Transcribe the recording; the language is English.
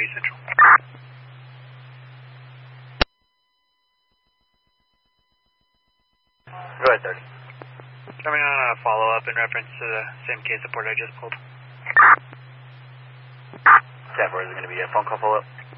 East Central. Go ahead, 30. Coming on a follow-up in reference to the same case report I just pulled. 10-4, is it going to be a phone call follow-up?